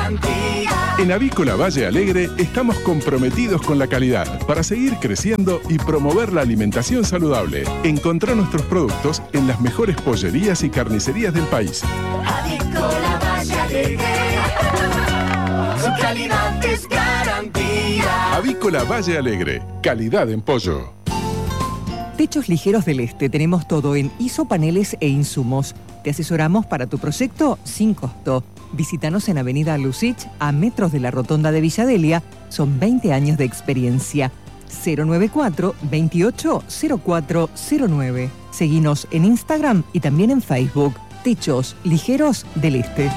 garantía. En Avícola Valle Alegre estamos comprometidos con la calidad para seguir creciendo y promover la alimentación saludable. Encontrá nuestros productos en las mejores pollerías y carnicerías del país. Avícola Valle Alegre, su calidad es garantía. Avícola Valle Alegre, calidad en pollo. Techos Ligeros del Este, tenemos todo en isopaneles e insumos. Te asesoramos para tu proyecto sin costo. Visítanos en Avenida Lucich, a metros de la Rotonda de Villadelia. Son 20 años de experiencia. 094-280409. Seguinos en Instagram y también en Facebook. Techos Ligeros del Este.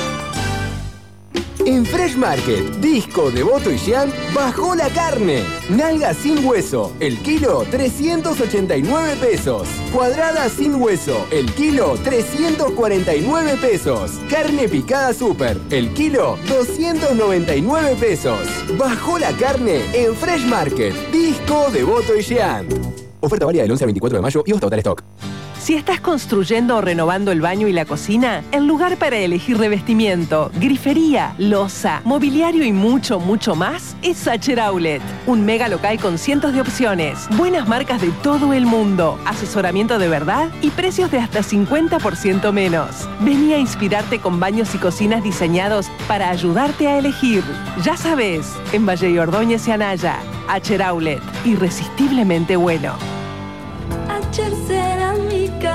En Fresh Market, Disco, Devoto y Jean bajó la carne. Nalga sin hueso, el kilo 389 pesos. Cuadrada sin hueso, el kilo 349 pesos. Carne picada super, el kilo 299 pesos. Bajó la carne en Fresh Market, Disco, Devoto y Jean. Oferta válida del 11 al 24 de mayo y hasta agotar stock. Si estás construyendo o renovando el baño y la cocina, el lugar para elegir revestimiento, grifería, loza, mobiliario y mucho, mucho más es Sacher Outlet. Un mega local con cientos de opciones, buenas marcas de todo el mundo, asesoramiento de verdad y precios de hasta 50% menos. Vení a inspirarte con baños y cocinas diseñados para ayudarte a elegir. Ya sabes, en Valle y Ordóñez y Anaya, Sacher Outlet, irresistiblemente bueno. Sacher Cerámica.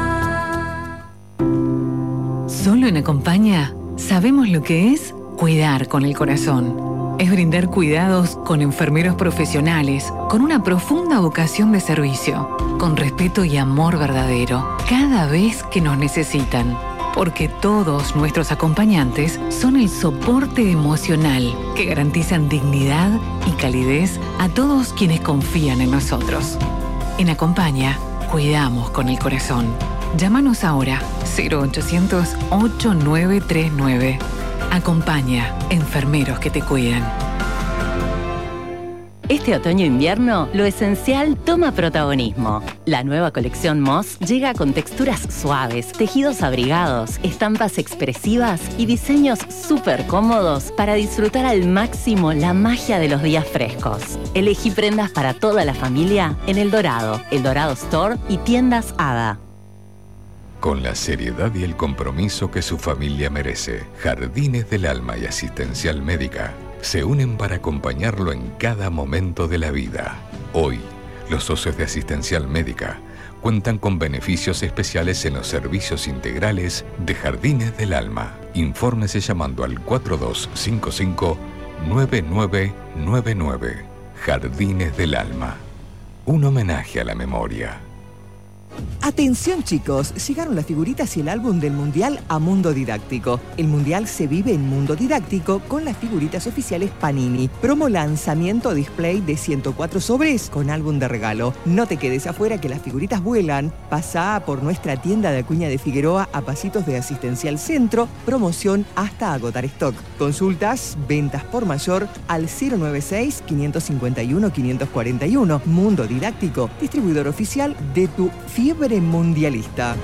Solo en Acompaña sabemos lo que es cuidar con el corazón. Es brindar cuidados con enfermeros profesionales, con una profunda vocación de servicio, con respeto y amor verdadero, cada vez que nos necesitan. Porque todos nuestros acompañantes son el soporte emocional que garantizan dignidad y calidez a todos quienes confían en nosotros. En Acompaña, cuidamos con el corazón. Llámanos ahora, 0800-8939. Acompaña, enfermeros que te cuidan. Este otoño-invierno, lo esencial toma protagonismo. La nueva colección Moss llega con texturas suaves, tejidos abrigados, estampas expresivas y diseños súper cómodos para disfrutar al máximo la magia de los días frescos. Elegí prendas para toda la familia en El Dorado Store y tiendas Ada. Con la seriedad y el compromiso que su familia merece, Jardines del Alma y Asistencial Médica se unen para acompañarlo en cada momento de la vida. Hoy, los socios de Asistencial Médica cuentan con beneficios especiales en los servicios integrales de Jardines del Alma. Infórmese llamando al 4255-9999. Jardines del Alma. Un homenaje a la memoria. Atención chicos, llegaron las figuritas y el álbum del Mundial a Mundo Didáctico. El Mundial se vive en Mundo Didáctico con las figuritas oficiales Panini. Promo lanzamiento display de 104 sobres con álbum de regalo. No te quedes afuera que las figuritas vuelan. Pasá por nuestra tienda de Acuña de Figueroa a pasitos de Asistencial Centro. Promoción hasta agotar stock. Consultas, ventas por mayor al 096-551-541. Mundo Didáctico, distribuidor oficial de tu fiebre mundialista.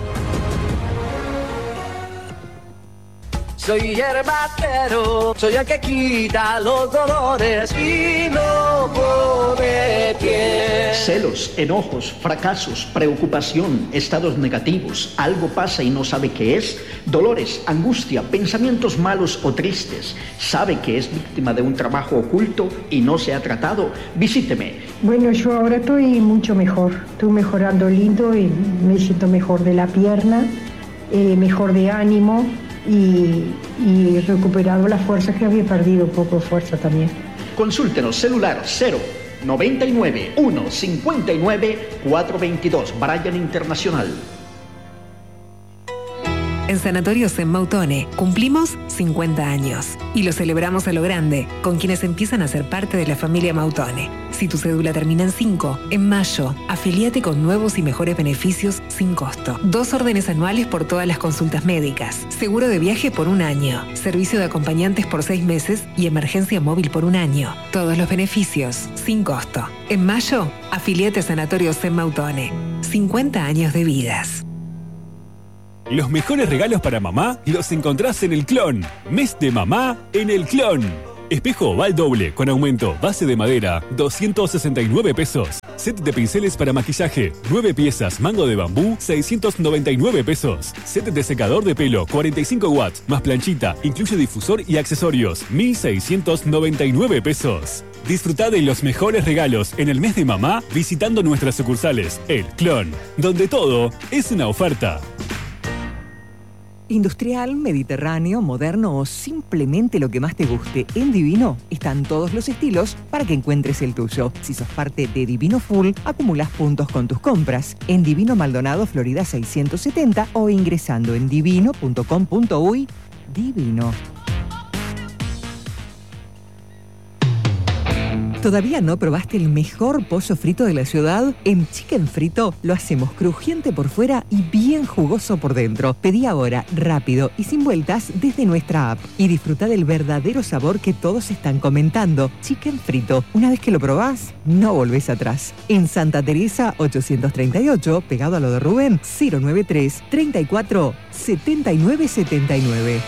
Soy yerbatero, soy el que quita los dolores y no pone pie. Celos, enojos, fracasos, preocupación, estados negativos, algo pasa y no sabe qué es, dolores, angustia, pensamientos malos o tristes, sabe que es víctima de un trabajo oculto y no se ha tratado, visíteme. Bueno, yo ahora estoy mucho mejor, estoy mejorando lindo y me siento mejor de la pierna, mejor de ánimo. Y recuperado la fuerza que había perdido, un poco de fuerza también. Consúltenos, celular 099 159 422, Bryan Internacional. En Sanatorios en Mautone cumplimos 50 años y lo celebramos a lo grande con quienes empiezan a ser parte de la familia Mautone. Si tu cédula termina en 5, en mayo, afilíate con nuevos y mejores beneficios sin costo. 2 órdenes anuales por todas las consultas médicas, seguro de viaje por 1 año, servicio de acompañantes por 6 meses y emergencia móvil por 1 año. Todos los beneficios sin costo. En mayo, afilíate a Sanatorios en Mautone. 50 años de vidas. Los mejores regalos para mamá los encontrás en El Clon. Mes de mamá en El Clon. Espejo oval doble con aumento, base de madera, 269 pesos. Set de pinceles para maquillaje, 9 piezas, mango de bambú, 699 pesos. Set de secador de pelo, 45 watts, más planchita, incluye difusor y accesorios, 1.699 pesos. Disfruta de los mejores regalos en el mes de mamá visitando nuestras sucursales, El Clon, donde todo es una oferta. Industrial, mediterráneo, moderno o simplemente lo que más te guste. En Divino están todos los estilos para que encuentres el tuyo. Si sos parte de Divino Full, acumulás puntos con tus compras. En Divino Maldonado, Florida 670 o ingresando en divino.com.uy. Divino. ¿Todavía no probaste el mejor pollo frito de la ciudad? En Chicken Frito lo hacemos crujiente por fuera y bien jugoso por dentro. Pedí ahora, rápido y sin vueltas desde nuestra app. Y disfruta del verdadero sabor que todos están comentando. Chicken Frito. Una vez que lo probás, no volvés atrás. En Santa Teresa 838, pegado a lo de Rubén, 093 34 79 79.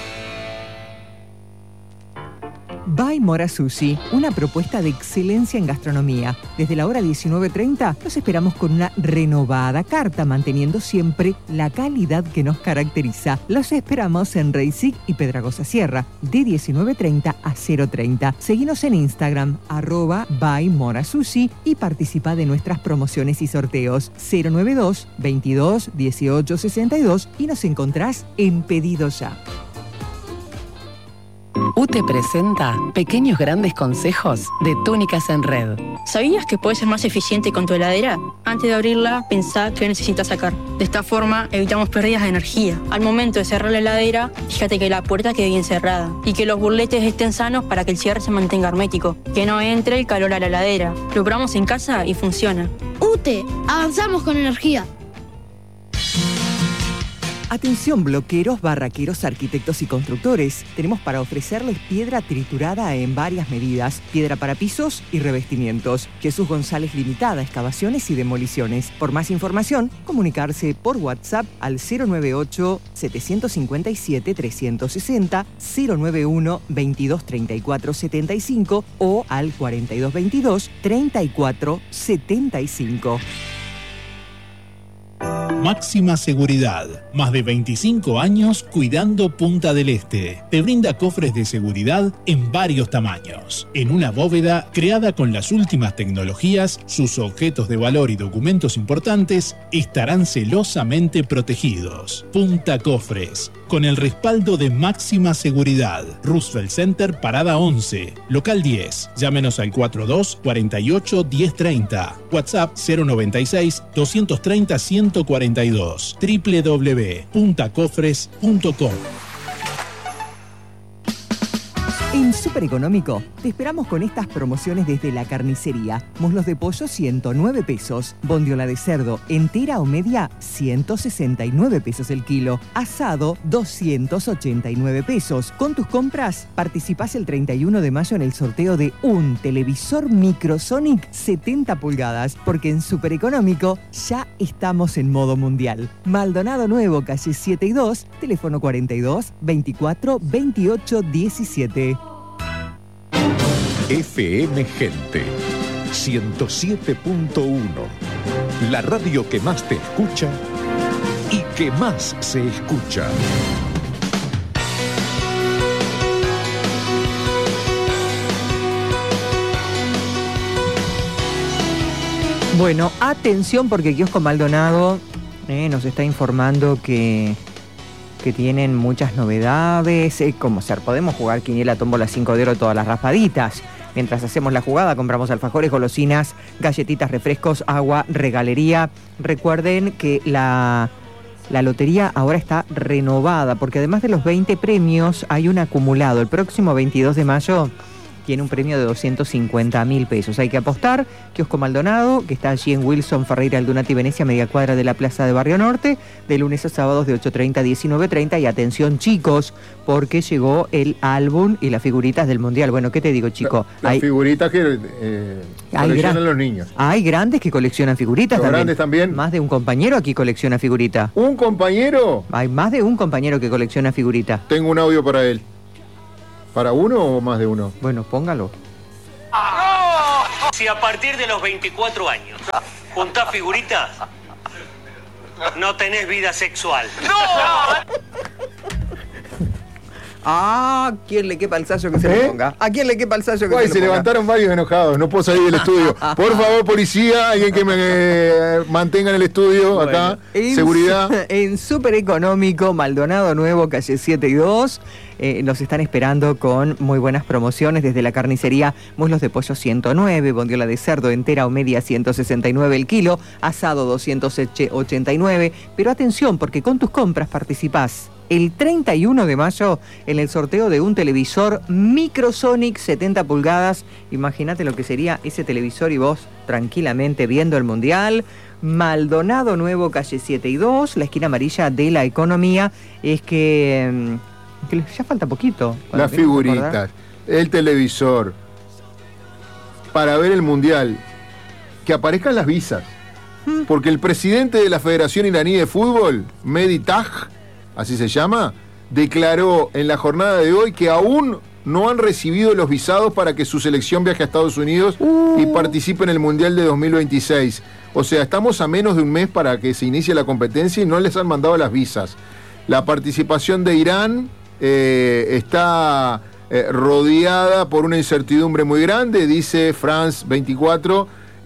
By Mora Sushi, una propuesta de excelencia en gastronomía. Desde la hora 19:30 los esperamos con una renovada carta, manteniendo siempre la calidad que nos caracteriza. Los esperamos en Reisig y Pedragosa Sierra, de 19:30 a 0:30. Seguinos en Instagram, @ByMoraSushi y participa de nuestras promociones y sorteos. 092 22 18 62 y nos encontrás en Pedido Ya. UTE presenta Pequeños Grandes Consejos de Túnicas en Red. ¿Sabías que puedes ser más eficiente con tu heladera? Antes de abrirla, pensá qué necesitas sacar. De esta forma, evitamos pérdidas de energía. Al momento de cerrar la heladera, fíjate que la puerta quede bien cerrada y que los burletes estén sanos para que el cierre se mantenga hermético. Que no entre el calor a la heladera. Lo probamos en casa y funciona. UTE, avanzamos con energía. Atención bloqueros, barraqueros, arquitectos y constructores. Tenemos para ofrecerles piedra triturada en varias medidas, piedra para pisos y revestimientos. Jesús González Limitada, excavaciones y demoliciones. Por más información, comunicarse por WhatsApp al 098-757-360, 091-2234-75 o al 4222-3475. Máxima seguridad. Más de 25 años cuidando Punta del Este. Te brinda cofres de seguridad en varios tamaños. En una bóveda creada con las últimas tecnologías, sus objetos de valor y documentos importantes estarán celosamente protegidos. Punta Cofres. Con el respaldo de Máxima Seguridad. Roosevelt Center, Parada 11. Local 10. Llámenos al 42 48 1030. WhatsApp 096 230 142. www.puntacofres.com. En Super Económico te esperamos con estas promociones desde la carnicería. Muslos de pollo 109 pesos, bondiola de cerdo entera o media 169 pesos el kilo, asado 289 pesos. Con tus compras participás el 31 de mayo en el sorteo de un televisor Microsonic 70 pulgadas, porque en Super Económico ya estamos en modo mundial. Maldonado Nuevo, calle 7 y 2, teléfono 42 24 28 17. FM Gente 107.1, la radio que más te escucha y que más se escucha. Bueno, atención porque Kiosco Maldonado nos está informando que tienen muchas novedades. Como ser, podemos jugar quiniela, tómbola 5 de oro, todas las raspaditas. Mientras hacemos la jugada, compramos alfajores, golosinas, galletitas, refrescos, agua, regalería. Recuerden que la lotería ahora está renovada, porque además de los 20 premios, hay un acumulado. El próximo 22 de mayo tiene un premio de 250.000 pesos. Hay que apostar. Kiosco Maldonado, que está allí en Wilson Ferreira Aldunati Venecia, media cuadra de la Plaza de Barrio Norte, de lunes a sábados de 8:30 a 19:30. Y atención, chicos, porque llegó el álbum y las figuritas del Mundial. Bueno, ¿qué te digo, chico? Las figuritas que coleccionan los niños. Hay grandes que coleccionan figuritas ¿Los también. grandes también? Más de un compañero aquí colecciona figuritas. ¿Un compañero? Hay más de un compañero que colecciona figuritas. Tengo un audio para él. ¿Para uno o más de uno? Bueno, póngalo. Si a partir de los 24 años juntás figuritas, no tenés vida sexual. Ah, ¿quién le quepa el sayo que se le ponga? ¿A quién le quepa el sayo que se le ponga? Se levantaron varios enojados, no puedo salir del estudio. Por favor, policía, alguien que me mantenga en el estudio, bueno, acá, seguridad. En Súper Económico, Maldonado Nuevo, calle 7 y 2, nos están esperando con muy buenas promociones, desde la carnicería, muslos de pollo 109, bondiola de cerdo entera o media 169 el kilo, asado 289, pero atención, porque con tus compras participás el 31 de mayo en el sorteo de un televisor Microsonic 70 pulgadas. Imagínate lo que sería ese televisor y vos tranquilamente viendo el Mundial. Maldonado Nuevo, calle 7 y 2, la esquina amarilla de la Economía. Es que ya falta poquito. Las figuritas, el televisor, para ver el Mundial, que aparezcan las visas. Porque el presidente de la Federación Iraní de Fútbol, Mehdi Taj, así se llama, declaró en la jornada de hoy que aún no han recibido los visados para que su selección viaje a Estados Unidos y participe en el Mundial de 2026. O sea, estamos a menos de un mes para que se inicie la competencia y no les han mandado las visas. La participación de Irán está rodeada por una incertidumbre muy grande, dice France 24,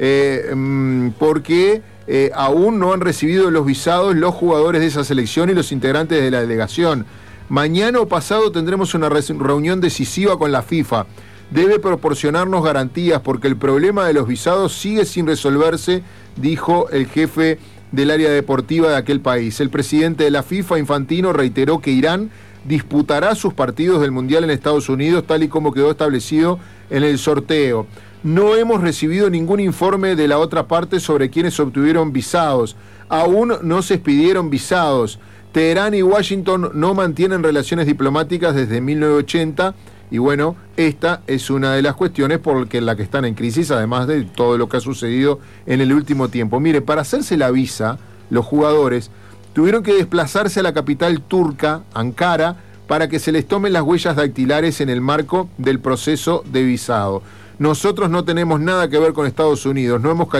porque aún no han recibido los visados los jugadores de esa selección y los integrantes de la delegación. Mañana o pasado tendremos una reunión decisiva con la FIFA. Debe proporcionarnos garantías porque el problema de los visados sigue sin resolverse, dijo el jefe del área deportiva de aquel país. El presidente de la FIFA, Infantino, reiteró que Irán disputará sus partidos del Mundial en Estados Unidos, tal y como quedó establecido en el sorteo. No hemos recibido ningún informe de la otra parte sobre quienes obtuvieron visados. Aún no se expidieron visados. Teherán y Washington no mantienen relaciones diplomáticas desde 1980 y bueno, esta es una de las cuestiones por la que están en crisis, además de todo lo que ha sucedido en el último tiempo. Mire, para hacerse la visa, los jugadores tuvieron que desplazarse a la capital turca, Ankara, para que se les tomen las huellas dactilares en el marco del proceso de visado. Nosotros no tenemos nada que ver con Estados Unidos, no hemos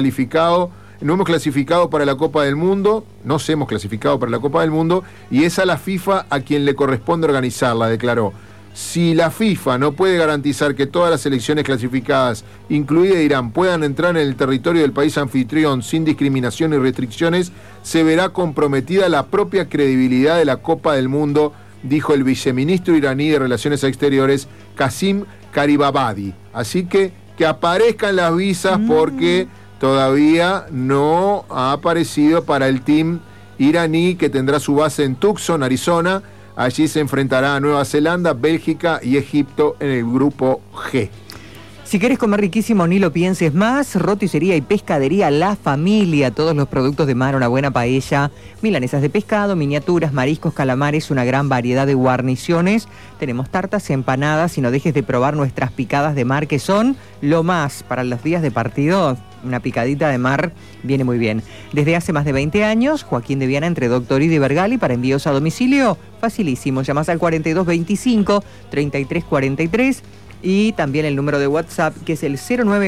clasificado para la Copa del Mundo, nos hemos clasificado para la Copa del Mundo y es a la FIFA a quien le corresponde organizarla, declaró. Si la FIFA no puede garantizar que todas las selecciones clasificadas, incluida Irán, puedan entrar en el territorio del país anfitrión sin discriminación y restricciones, se verá comprometida la propia credibilidad de la Copa del Mundo, dijo el viceministro iraní de Relaciones Exteriores, Qasim Garibabadi. Así que aparezcan las visas porque todavía no ha aparecido para el team iraní que tendrá su base en Tucson, Arizona. Allí se enfrentará a Nueva Zelanda, Bélgica y Egipto en el grupo G. Si querés comer riquísimo, ni lo pienses más. Roticería y pescadería La Familia. Todos los productos de mar, una buena paella, milanesas de pescado, miniaturas, mariscos, calamares, una gran variedad de guarniciones. Tenemos tartas, empanadas y no dejes de probar nuestras picadas de mar, que son lo más para los días de partido. Una picadita de mar viene muy bien. Desde hace más de 20 años, Joaquín de Viana entre Doctor y Vergali para envíos a domicilio. Facilísimo, llamás al 4225-3343 y también el número de WhatsApp que es el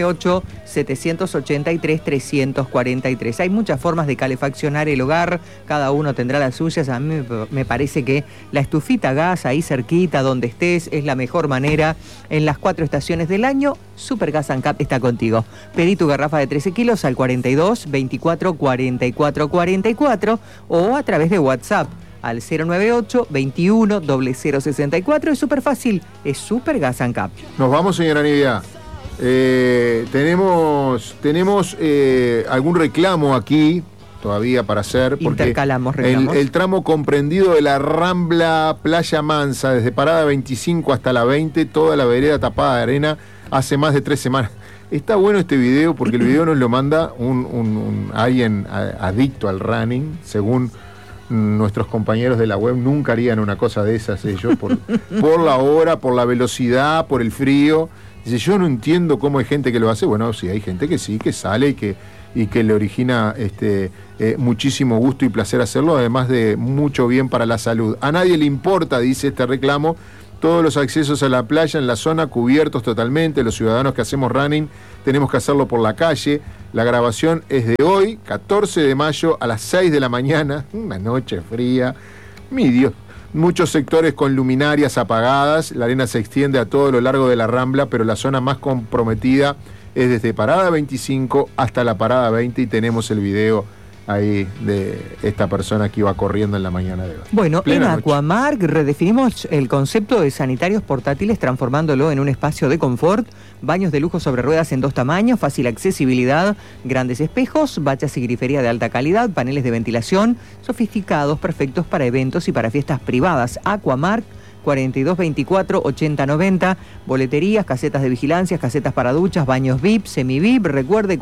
098-783-343. Hay muchas formas de calefaccionar el hogar, cada uno tendrá las suyas. A mí me parece que la estufita gas ahí cerquita donde estés es la mejor manera. En las 4 estaciones del año, Supergas ANCAP está contigo. Pedí tu garrafa de 13 kilos al 42 24 44 44 o a través de WhatsApp al 098 21 0064. Es súper fácil, es Supergas ANCAP. Nos vamos, señora Nidia. Tenemos algún reclamo aquí todavía para hacer. Porque intercalamos reclamos. El tramo comprendido de la Rambla Playa Mansa, desde Parada 25 hasta la 20, toda la vereda tapada de arena, hace más de 3 semanas. Está bueno este video porque el video nos lo manda alguien adicto al running, según nuestros compañeros de la web. Nunca harían una cosa de esas ellos, por la hora, por la velocidad, por el frío. Dice, yo no entiendo cómo hay gente que lo hace. Bueno, sí, hay gente que sí, que sale y que le origina muchísimo gusto y placer hacerlo, además de mucho bien para la salud. A nadie le importa, dice este reclamo, todos los accesos a la playa en la zona cubiertos totalmente. Los ciudadanos que hacemos running tenemos que hacerlo por la calle. La grabación es de hoy, 14 de mayo, a las 6 de la mañana. Una noche fría. Mi Dios. Muchos sectores con luminarias apagadas. La arena se extiende a todo lo largo de la Rambla, pero la zona más comprometida es desde Parada 25 hasta la Parada 20 y tenemos el video ahí de esta persona que iba corriendo en la mañana de hoy. Bueno, Plena en noche. Aquamark redefinimos el concepto de sanitarios portátiles transformándolo en un espacio de confort, baños de lujo sobre ruedas en 2 tamaños, fácil accesibilidad, grandes espejos, bañas y grifería de alta calidad, paneles de ventilación sofisticados, perfectos para eventos y para fiestas privadas. Aquamark 4224-8090, boleterías, casetas de vigilancia, casetas para duchas, baños VIP, semi-VIP, recuerde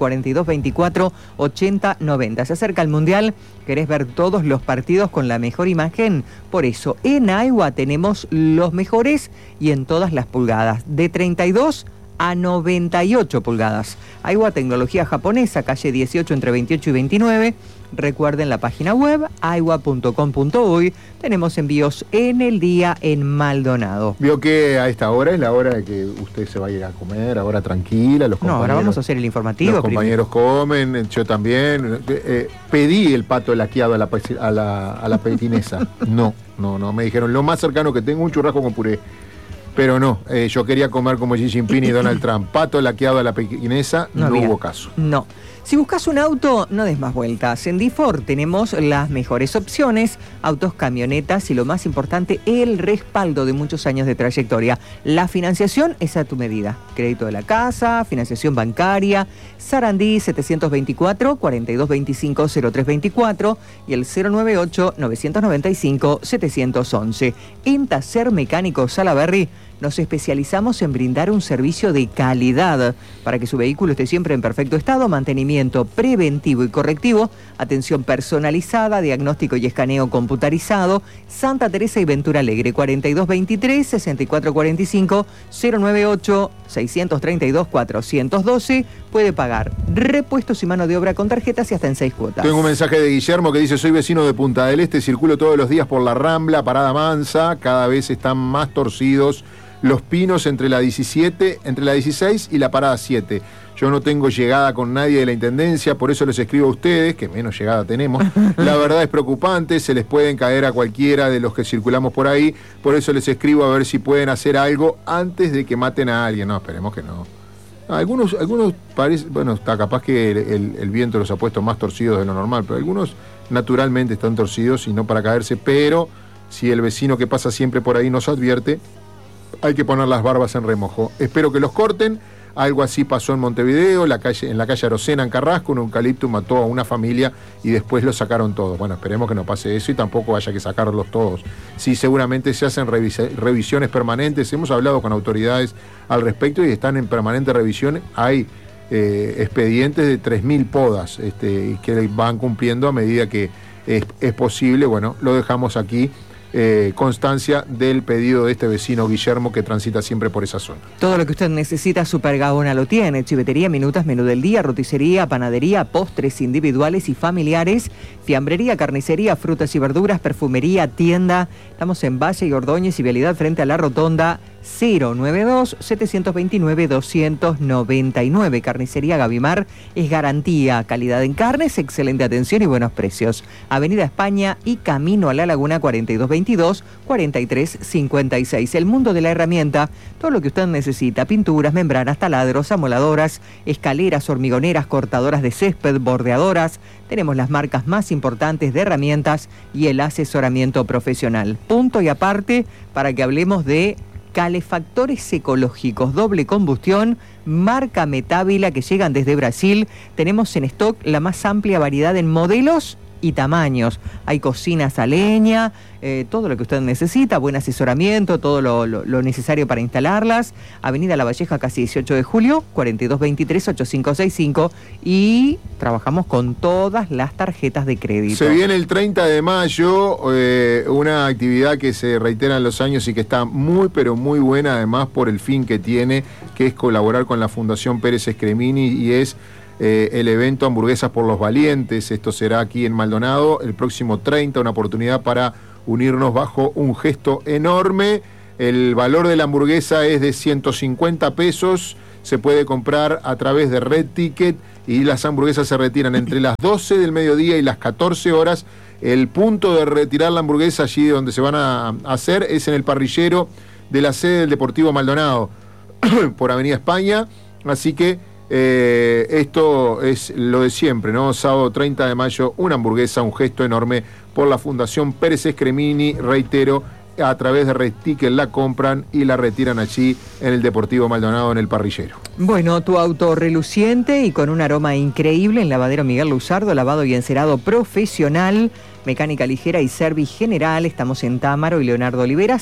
4224-8090. Se acerca el Mundial, querés ver todos los partidos con la mejor imagen, por eso en Aiwa tenemos los mejores y en todas las pulgadas, de 32 a 98 pulgadas. Aiwa, tecnología japonesa, calle 18 entre 28 y 29. Recuerden la página web aiwa.com.uy. Tenemos envíos en el día en Maldonado. Vio que a esta hora es la hora de que usted se vaya a comer, ahora tranquila, los compañeros. No, ahora vamos a hacer el informativo. Los compañeros comen, yo también. Pedí el pato laqueado a la pequinesa. No, me dijeron, lo más cercano que tengo, un churrasco con puré. Pero no, yo quería comer como Xi Jinping y Donald Trump. Pato laqueado a la pequinesa, no hubo caso. No. Si buscas un auto, no des más vueltas. En D-Ford tenemos las mejores opciones, autos, camionetas y lo más importante, el respaldo de muchos años de trayectoria. La financiación es a tu medida. Crédito de la casa, financiación bancaria, Sarandí 724-4225-0324 y el 098-995-711. En Tacer Mecánico Salaberry nos especializamos en brindar un servicio de calidad para que su vehículo esté siempre en perfecto estado, mantenimiento preventivo y correctivo, atención personalizada, diagnóstico y escaneo computarizado. Santa Teresa y Ventura Alegre, 4223-6445, 098-632-412. Puede pagar repuestos y mano de obra con tarjetas y hasta en 6 cuotas. Tengo un mensaje de Guillermo que dice, soy vecino de Punta del Este, circulo todos los días por la Rambla, Parada Mansa, cada vez están más torcidos los pinos entre la 16 y la Parada 7. Yo no tengo llegada con nadie de la Intendencia, por eso les escribo a ustedes, que menos llegada tenemos. La verdad es preocupante, se les pueden caer a cualquiera de los que circulamos por ahí, por eso les escribo a ver si pueden hacer algo antes de que maten a alguien. No, esperemos que no. Algunos parece, bueno, está capaz que el viento los ha puesto más torcidos de lo normal, pero algunos naturalmente están torcidos y no para caerse, pero si el vecino que pasa siempre por ahí nos advierte, hay que poner las barbas en remojo. Espero que los corten. Algo así pasó en Montevideo, en la calle Arocena, en Carrasco, un eucalipto mató a una familia y después lo sacaron todos. Bueno, esperemos que no pase eso y tampoco haya que sacarlos todos. Sí, seguramente se hacen revisiones permanentes. Hemos hablado con autoridades al respecto y están en permanente revisión. Hay expedientes de 3.000 podas que van cumpliendo a medida que es posible. Bueno, lo dejamos aquí. Constancia del pedido de este vecino Guillermo que transita siempre por esa zona. Todo lo que usted necesita, Super Gaona lo tiene. Chivetería, minutas, menú del día, roticería, panadería, postres individuales y familiares, fiambrería, carnicería, frutas y verduras, perfumería, tienda. Estamos en Valle y Ordóñez y Vialidad frente a la Rotonda. 092-729-299. Carnicería Gavimar es garantía, calidad en carnes, excelente atención y buenos precios. Avenida España y camino a la Laguna 4222-4356. El mundo de la herramienta, todo lo que usted necesita, pinturas, membranas, taladros, amoladoras, escaleras, hormigoneras, cortadoras de césped, bordeadoras. Tenemos las marcas más importantes de herramientas y el asesoramiento profesional. Punto y aparte para que hablemos de calefactores ecológicos doble combustión, marca Metávila, que llegan desde Brasil. Tenemos en stock la más amplia variedad en modelos y tamaños. Hay cocinas a leña, todo lo que usted necesita, buen asesoramiento, todo lo necesario para instalarlas. Avenida La Valleja, casi 18 de julio, 4223-8565, y trabajamos con todas las tarjetas de crédito. Se viene el 30 de mayo, una actividad que se reitera en los años y que está muy, pero muy buena, además por el fin que tiene, que es colaborar con la Fundación Pérez Escremini, y es el evento Hamburguesas por los Valientes. Esto será aquí en Maldonado el próximo 30, una oportunidad para unirnos bajo un gesto enorme. El valor de la hamburguesa es de 150 pesos, se puede comprar a través de Red Ticket, y las hamburguesas se retiran entre las 12 del mediodía y las 14 horas. El punto de retirar la hamburguesa, allí donde se van a hacer, es en el parrillero de la sede del Deportivo Maldonado por Avenida España. Así que esto es lo de siempre, ¿no? Sábado 30 de mayo, una hamburguesa, un gesto enorme por la Fundación Pérez Escremini. Reitero, a través de Red Ticket la compran y la retiran allí en el Deportivo Maldonado, en el parrillero. Bueno, tu auto reluciente y con un aroma increíble en Lavadero Miguel Luzardo, lavado y encerado profesional, mecánica ligera y service general. Estamos en Támaro y Leonardo Olivera,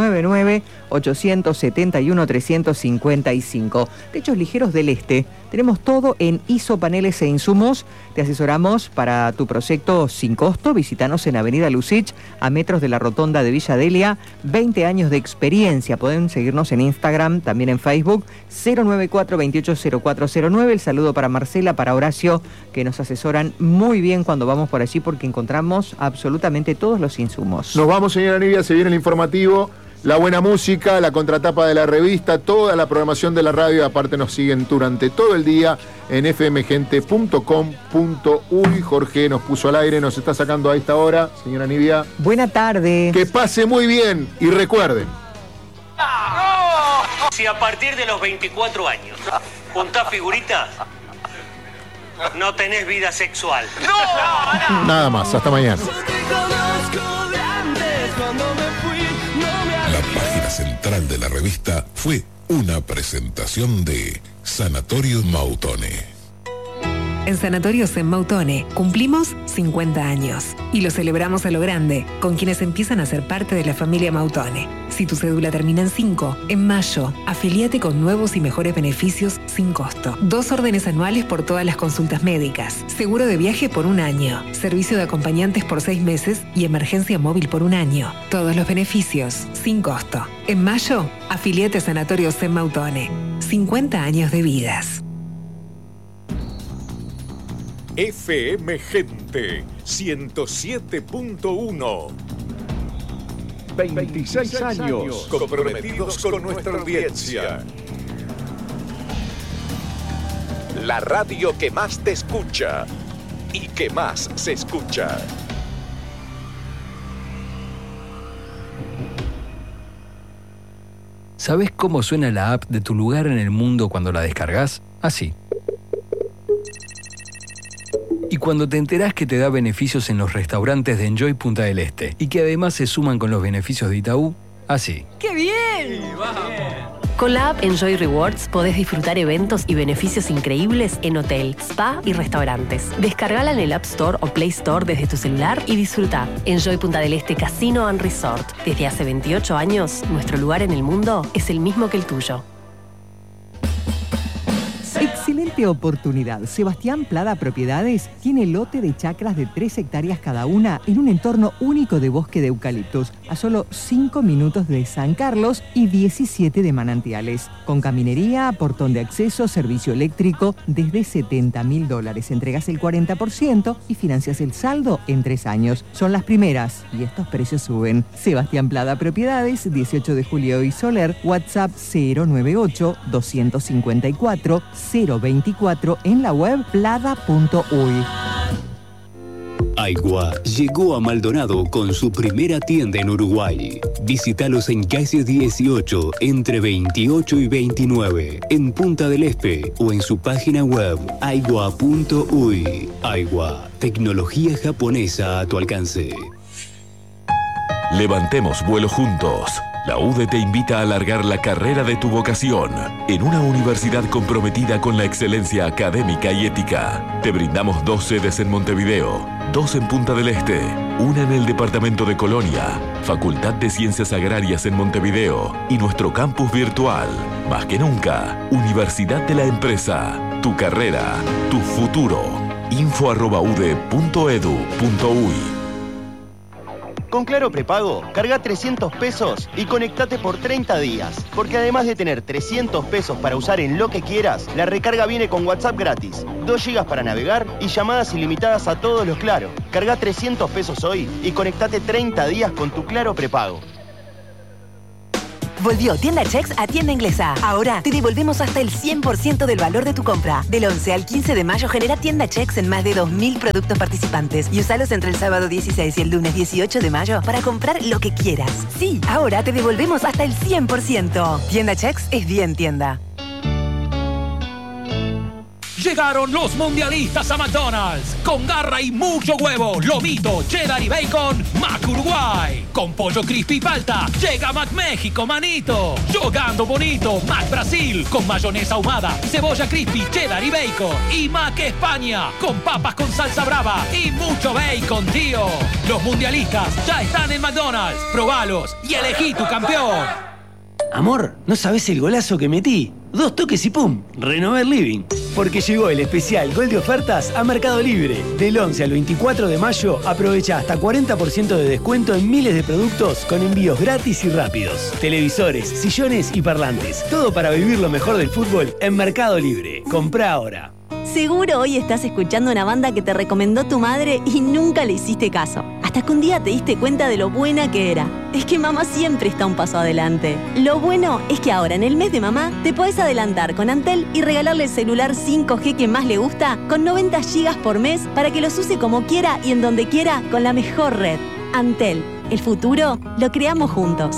099-871-355. Techos Ligeros del Este. Tenemos todo en isopaneles e insumos. Te asesoramos para tu proyecto sin costo. Visítanos en Avenida Lucich, a metros de la rotonda de Villa Delia. 20 años de experiencia. Pueden seguirnos en Instagram, también en Facebook, 094-280409. El saludo para Marcela, para Horacio, que nos asesoran muy bien cuando vamos por allí, porque encontramos absolutamente todos los insumos. Nos vamos, señora Nivia, se viene el informativo, la buena música, la contratapa de la revista, toda la programación de la radio. Aparte nos siguen durante todo el día en fmgente.com.uy. Jorge nos puso al aire, nos está sacando a esta hora. Señora Nivia, buena tarde. Que pase muy bien y recuerden. Si a partir de los 24 años juntás figuritas, no tenés vida sexual. ¡No! Nada más, hasta mañana. La página central de la revista fue una presentación de Sanatorios Mautone. En Sanatorios en Mautone cumplimos 50 años y lo celebramos a lo grande con quienes empiezan a ser parte de la familia Mautone. Si tu cédula termina en 5, en mayo, afilíate con nuevos y mejores beneficios sin costo. 2 órdenes anuales por todas las consultas médicas, seguro de viaje por 1 año, servicio de acompañantes por 6 meses y emergencia móvil por 1 año. Todos los beneficios sin costo. En mayo, afilíate a Sanatorios en Mautone. 50 años de vidas. FM Gente 107.1. 26 años comprometidos con nuestra audiencia. La radio que más te escucha y que más se escucha. ¿Sabés cómo suena la app de Tu Lugar en el Mundo cuando la descargas? Así. Y cuando te enterás que te da beneficios en los restaurantes de Enjoy Punta del Este y que además se suman con los beneficios de Itaú, así. ¡Qué bien! Con la app Enjoy Rewards podés disfrutar eventos y beneficios increíbles en hotel, spa y restaurantes. Descargala en el App Store o Play Store desde tu celular y disfruta. Enjoy Punta del Este Casino and Resort. Desde hace 28 años, nuestro lugar en el mundo es el mismo que el tuyo. Excelente oportunidad. Sebastián Plada Propiedades tiene lote de chacras de 3 hectáreas cada una en un entorno único de bosque de eucaliptos, a solo 5 minutos de San Carlos y 17 de Manantiales. Con caminería, portón de acceso, servicio eléctrico, desde $70.000. Entregas el 40% y financias el saldo en 3 años. Son las primeras y estos precios suben. Sebastián Plada Propiedades, 18 de Julio y Soler, WhatsApp 098-254 024, en la web plada.uy. Aigua llegó a Maldonado con su primera tienda en Uruguay. Visítalos en calle 18, entre 28 y 29, en Punta del Este o en su página web aigua.uy. Aigua, tecnología japonesa a tu alcance. Levantemos vuelo juntos. La UDE te invita a alargar la carrera de tu vocación en una universidad comprometida con la excelencia académica y ética. Te brindamos 2 sedes en Montevideo, 2 en Punta del Este, una en el departamento de Colonia, Facultad de Ciencias Agrarias en Montevideo y nuestro campus virtual. Más que nunca, Universidad de la Empresa. Tu carrera, tu futuro. info@ude.edu.uy. Con Claro Prepago, carga 300 pesos y conectate por 30 días. Porque además de tener 300 pesos para usar en lo que quieras, la recarga viene con WhatsApp gratis, 2 GB para navegar y llamadas ilimitadas a todos los Claro. Carga 300 pesos hoy y conectate 30 días con tu Claro Prepago. Volvió Tienda Chex a Tienda Inglesa. Ahora te devolvemos hasta el 100% del valor de tu compra. Del 11 al 15 de mayo genera Tienda Chex en más de 2.000 productos participantes y usalos entre el sábado 16 y el lunes 18 de mayo para comprar lo que quieras. Sí, ahora te devolvemos hasta el 100%. Tienda Chex es bien tienda. Llegaron los mundialistas a McDonald's. Con garra y mucho huevo, lomito, cheddar y bacon, Mac Uruguay. Con pollo crispy y palta, llega Mac México, manito. Jugando bonito, Mac Brasil. Con mayonesa ahumada, cebolla crispy, cheddar y bacon. Y Mac España, con papas con salsa brava y mucho bacon, tío. Los mundialistas ya están en McDonald's. Probalos y elegí tu campeón. Amor, ¿no sabés el golazo que metí? 2 toques y ¡pum! Renové el living. Porque llegó el especial Gol de Ofertas a Mercado Libre. Del 11 al 24 de mayo, aprovecha hasta 40% de descuento en miles de productos con envíos gratis y rápidos. Televisores, sillones y parlantes. Todo para vivir lo mejor del fútbol en Mercado Libre. Comprá ahora. Seguro hoy estás escuchando una banda que te recomendó tu madre y nunca le hiciste caso. Hasta que un día te diste cuenta de lo buena que era. Es que mamá siempre está un paso adelante. Lo bueno es que ahora en el mes de mamá te podés adelantar con Antel y regalarle el celular 5G que más le gusta con 90 GB por mes para que los use como quiera y en donde quiera con la mejor red. Antel, el futuro lo creamos juntos.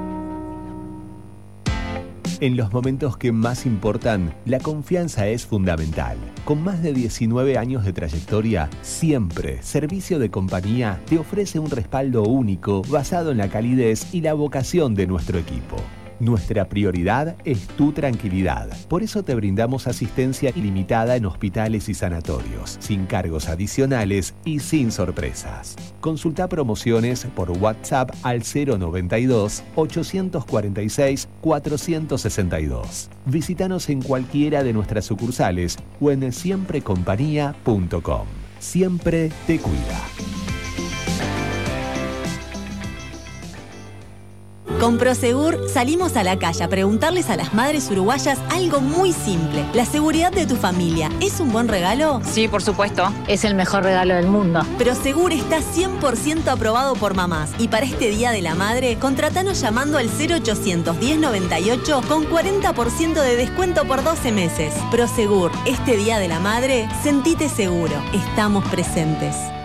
En los momentos que más importan, la confianza es fundamental. Con más de 19 años de trayectoria, siempre Servicio de Compañía te ofrece un respaldo único basado en la calidez y la vocación de nuestro equipo. Nuestra prioridad es tu tranquilidad. Por eso te brindamos asistencia ilimitada en hospitales y sanatorios, sin cargos adicionales y sin sorpresas. Consulta promociones por WhatsApp al 092-846-462. Visítanos en cualquiera de nuestras sucursales o en siemprecompañía.com. Siempre te cuida. Con Prosegur salimos a la calle a preguntarles a las madres uruguayas algo muy simple. ¿La seguridad de tu familia es un buen regalo? Sí, por supuesto. Es el mejor regalo del mundo. Prosegur está 100% aprobado por mamás. Y para este Día de la Madre, contratanos llamando al 0800 1098 con 40% de descuento por 12 meses. Prosegur, este Día de la Madre, sentite seguro. Estamos presentes.